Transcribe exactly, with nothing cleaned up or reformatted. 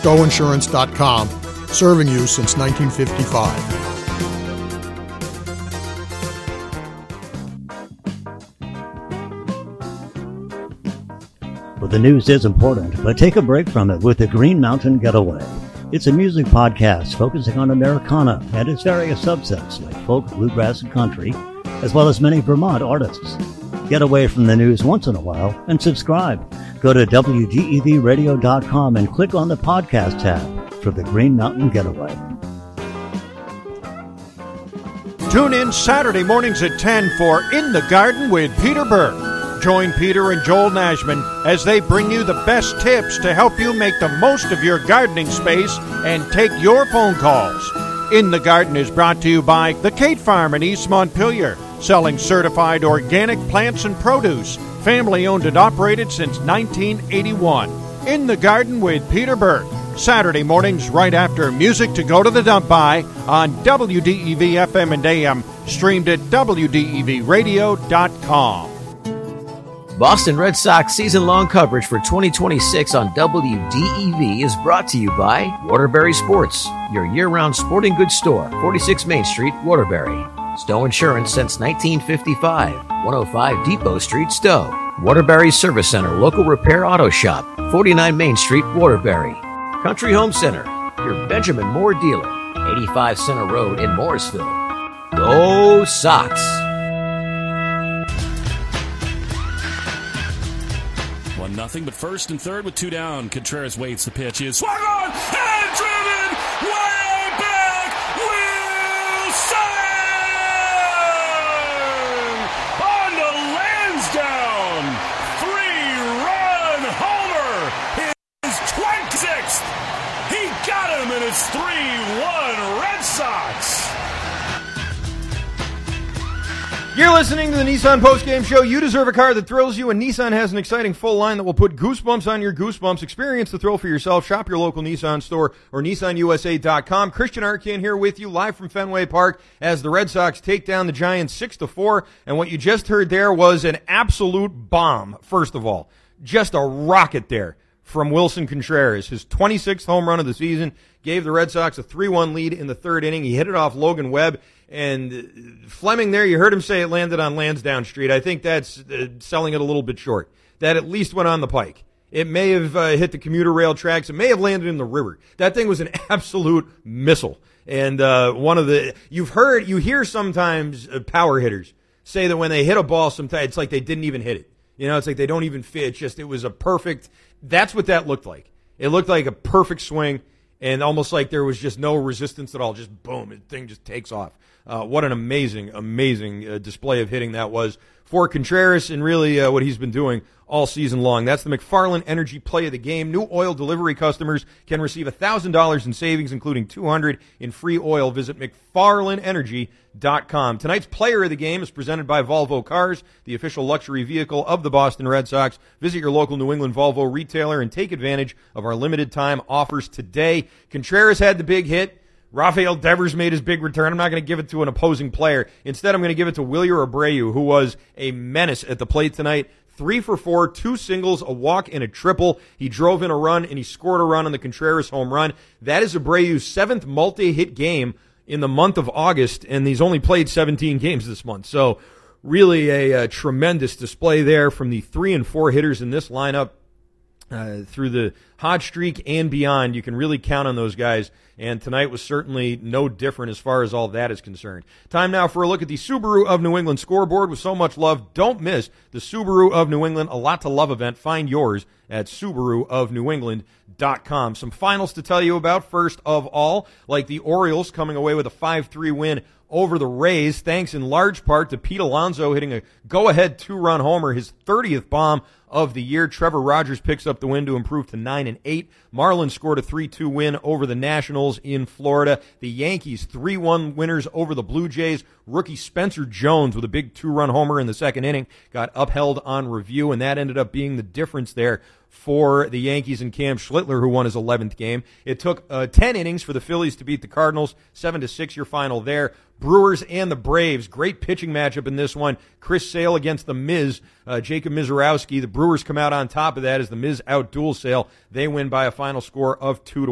stowe insurance dot com, serving you since nineteen fifty-five. Well, the news is important, but take a break from it with the Green Mountain Getaway. It's a music podcast focusing on Americana and its various subsets like folk, bluegrass, and country, as well as many Vermont artists. Get away from the news once in a while and subscribe. Go to W D E V radio dot com and click on the podcast tab for the Green Mountain Getaway. Tune in Saturday mornings at ten for In the Garden with Peter Burke. Join Peter and Joel Nashman as they bring you the best tips to help you make the most of your gardening space and take your phone calls. In the Garden is brought to you by the Kate Farm in East Montpelier, selling certified organic plants and produce, family owned and operated since nineteen eighty-one. In the Garden with Peter Burke, Saturday mornings right after Music to Go to the Dump By on W D E V F M and A M, streamed at W D E V radio dot com. Boston Red Sox season-long coverage for twenty twenty-six on W D E V is brought to you by Waterbury Sports, your year-round sporting goods store, forty-six Main Street, Waterbury. Stowe Insurance since nineteen fifty-five, one oh five Depot Street, Stowe. Waterbury Service Center, local repair auto shop, forty-nine Main Street, Waterbury. Country Home Center, your Benjamin Moore dealer, eighty-five Center Road in Morrisville. Go Sox! One nothing, but first and third with two down. Contreras waits. The pitch is swung on and driven way back. Wilson on to Lansdowne. Three-run homer. His twenty-sixth. He got him, and it's three one Red Sox. You're listening to the Nissan Postgame Show. You deserve a car that thrills you, and Nissan has an exciting full line that will put goosebumps on your goosebumps. Experience the thrill for yourself. Shop your local Nissan store or Nissan U S A dot com. Christian Arcand here with you live from Fenway Park as the Red Sox take down the Giants six to four. And what you just heard there was an absolute bomb, first of all. Just a rocket there from Wilson Contreras. His twenty-sixth home run of the season gave the Red Sox a three one lead in the third inning. He hit it off Logan Webb. And Fleming there, you heard him say it landed on Lansdowne Street. I think that's uh, selling it a little bit short. That at least went on the pike. It may have uh, hit the commuter rail tracks. It may have landed in the river. That thing was an absolute missile. And uh, one of the, you've heard, you hear sometimes uh, power hitters say that when they hit a ball, sometimes it's like they didn't even hit it. You know, it's like they don't even fit. It's just, it was a perfect, that's what that looked like. It looked like a perfect swing. And almost like there was just no resistance at all. Just boom, the thing just takes off. Uh, what an amazing, amazing uh, display of hitting that was for Contreras, and really uh, what he's been doing all season long. That's the McFarland Energy Play of the Game. New oil delivery customers can receive one thousand dollars in savings, including two hundred dollars in free oil. Visit McFarland Energy dot com. Tonight's Player of the Game is presented by Volvo Cars, the official luxury vehicle of the Boston Red Sox. Visit your local New England Volvo retailer and take advantage of our limited time offers today. Contreras had the big hit. Rafael Devers made his big return. I'm not going to give it to an opposing player. Instead, I'm going to give it to Wilyer Abreu, who was a menace at the plate tonight. Three for four, two singles, a walk, and a triple. He drove in a run, and he scored a run on the Contreras home run. That is Abreu's seventh multi-hit game in the month of August, and he's only played seventeen games this month. So really a, a tremendous display there from the three and four hitters in this lineup. Uh, through the hot streak and beyond, you can really count on those guys, and tonight was certainly no different as far as all that is concerned. Time now for a look at the Subaru of New England scoreboard. With so much love, don't miss the Subaru of New England A Lot to Love event. Find yours at Subaru of New England dot com. Some finals to tell you about. First of all, like the Orioles coming away with a five three win over the Rays, thanks in large part to Pete Alonso hitting a go-ahead two-run homer, his thirtieth bomb of the year. Trevor Rogers picks up the win to improve to nine and eight. Marlins scored a three two win over the Nationals in Florida. The Yankees three one winners over the Blue Jays. Rookie Spencer Jones with a big two-run homer in the second inning got upheld on review, and that ended up being the difference there for the Yankees and Cam Schlittler, who won his eleventh game. It took uh, ten innings for the Phillies to beat the Cardinals, seven to six your final there. Brewers and the Braves, great pitching matchup in this one. Chris Sale against the Miz, uh, Jacob Mizorowski. The Brewers come out on top of that as the Miz out-duel Sale. They win by a final score of two to